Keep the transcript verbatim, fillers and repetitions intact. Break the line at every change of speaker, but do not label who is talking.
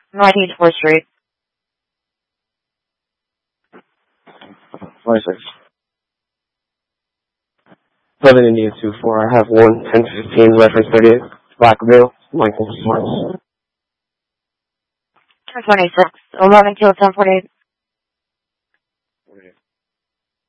nineteenth fourth Street.
twenty-six. Seven India two four. I have one ten fifteen reference thirty-eight. Blackville. Michael Smarts.
twenty-six. eleven kill ten forty-eight.